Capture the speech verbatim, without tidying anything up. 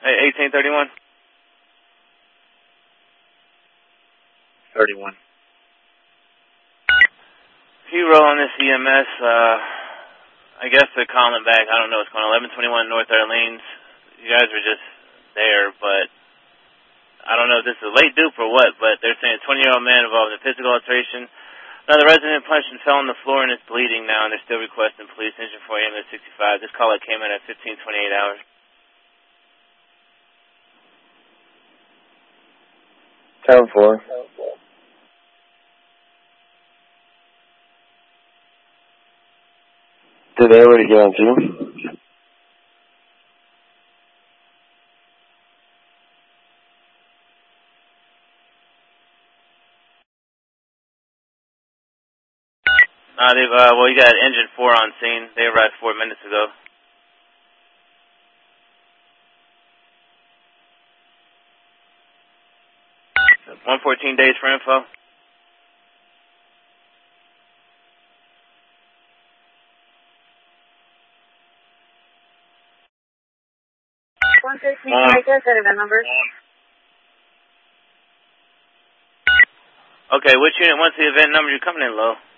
eighteen thirty-one. thirty-one. Hero on this E M S, uh, I guess they're calling back. I don't know what's going on. eleven twenty-one North Orleans. You guys were just there, but I don't know if this is a late dupe or what, but they're saying a twenty-year-old man involved in a physical altercation. Another resident punched and fell on the floor and is bleeding now, and they're still requesting police attention for ambulance sixty-five. This caller came in at fifteen twenty-eight hours. ten four. Did they already get on to? Uh, they've, uh, well, you got engine four on scene. They arrived four minutes ago. one fourteen days for info. one thirteen, uh, right there, set event number. Okay, which unit wants the event number? You're coming in low.